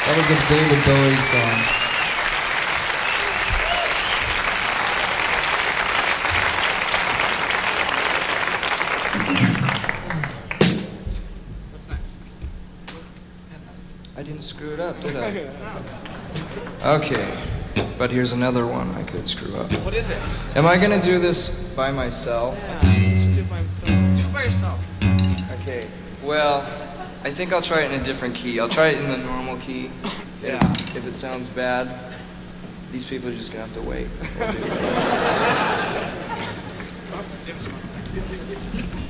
That was a David Bowie song. What's next? I didn't screw it up, did I? Okay, but here's another one I could screw up. What is it? Am I gonna do this by myself? Yeah, you should do it by yourself. Do it by yourself. Okay, well, I think I'll try it in a different key. I'll try it in the normal key. Yeah. If it sounds bad, these people are just gonna have to wait. We'll do it. James.